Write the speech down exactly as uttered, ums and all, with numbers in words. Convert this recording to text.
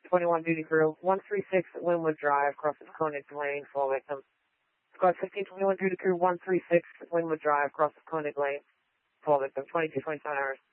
twenty-one duty crew, one three six Linwood Drive, crosses Koenig Lane, four victims. Squad fifteen twenty-one duty crew, one three six Linwood Drive, crosses Koenig Lane, four victims, twenty-two twenty-seven hours.